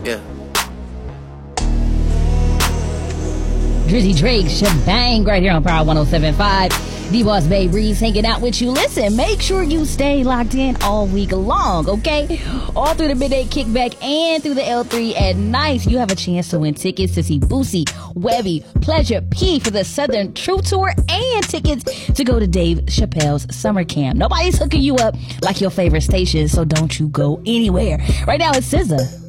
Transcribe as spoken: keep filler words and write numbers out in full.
Yeah. Drizzy Drake, Shebang, right here on Power one oh seven point five. D-Boss Babe Reese hanging out with you. Listen, make sure you stay locked in all week long, okay? All through the Midday Kickback and through the L three at night. You have a chance to win tickets to see Boosie, Webby, Pleasure P for the Southern True Tour and tickets to go to Dave Chappelle's summer camp. Nobody's hooking you up like your favorite station, so don't you go anywhere. Right now, it's S Z A.